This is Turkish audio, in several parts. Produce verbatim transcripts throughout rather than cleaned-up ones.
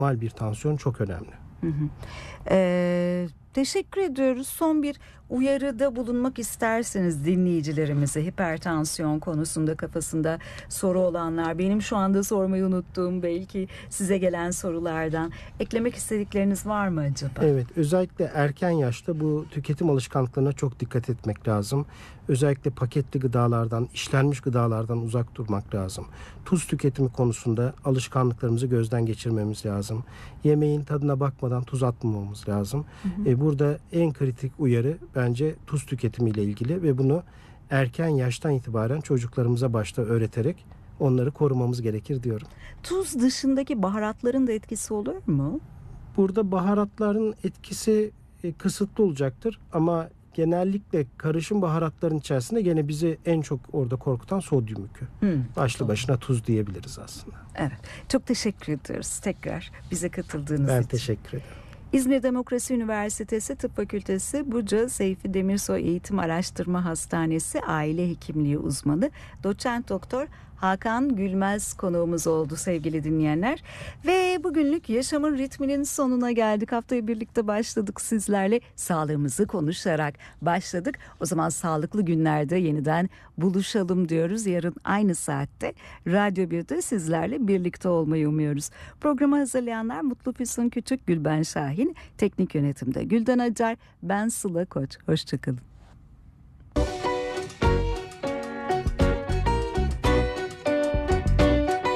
Normal bir tansiyon çok önemli. Hı hı. Ee, teşekkür ediyoruz. Son bir uyarıda bulunmak isterseniz dinleyicilerimize, hipertansiyon konusunda kafasında soru olanlar, benim şu anda sormayı unuttuğum belki size gelen sorulardan eklemek istedikleriniz var mı acaba? Evet, özellikle erken yaşta bu tüketim alışkanlıklarına çok dikkat etmek lazım. Özellikle paketli gıdalardan, işlenmiş gıdalardan uzak durmak lazım. Tuz tüketimi konusunda alışkanlıklarımızı gözden geçirmemiz lazım. Yemeğin tadına bakmadan tuz atmamamız lazım. Hı hı. E, burada en kritik uyarı bence tuz tüketimiyle ilgili ve bunu erken yaştan itibaren çocuklarımıza başta öğreterek onları korumamız gerekir diyorum. Tuz dışındaki baharatların da etkisi olur mu? Burada baharatların etkisi e, kısıtlı olacaktır ama genellikle karışım baharatların içerisinde gene bizi en çok orada korkutan sodyum yükü. Hmm, Başlı doğru. başına tuz diyebiliriz aslında. Evet. Çok teşekkür ediyoruz tekrar bize katıldığınız ben için. Ben teşekkür ederim. İzmir Demokrasi Üniversitesi Tıp Fakültesi Buca Seyfi Demirsoy Eğitim Araştırma Hastanesi Aile Hekimliği uzmanı Doçent Doktor Hakan Gülmez konuğumuz oldu sevgili dinleyenler. Ve bugünlük Yaşamın Ritminin sonuna geldik. Haftayı birlikte başladık sizlerle. Sağlığımızı konuşarak başladık. O zaman sağlıklı günlerde yeniden buluşalım diyoruz. Yarın aynı saatte Radyo birde sizlerle birlikte olmayı umuyoruz. Programı hazırlayanlar Mutlu Füsun Küçük, Gülben Şahin, teknik yönetimde Gülden Acar, ben Sıla Koç. Hoşçakalın.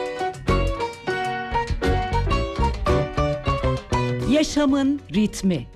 Yaşamın ritmi.